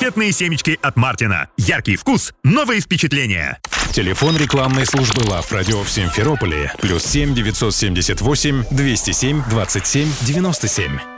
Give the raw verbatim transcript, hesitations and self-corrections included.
конфетные семечки от Мартина. Яркий вкус, новые впечатления. Телефон рекламной службы Love Radio в Симферополе. Плюс семь девятьсот семьдесят восемь двести семь двадцать семь девяносто семь.